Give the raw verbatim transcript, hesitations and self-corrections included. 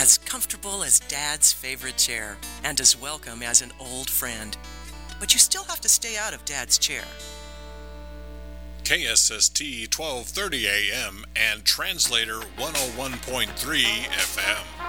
as comfortable as Dad's favorite chair, and as welcome as an old friend. But you still have to stay out of Dad's chair. K S S T twelve thirty A M and Translator one oh one point three F M.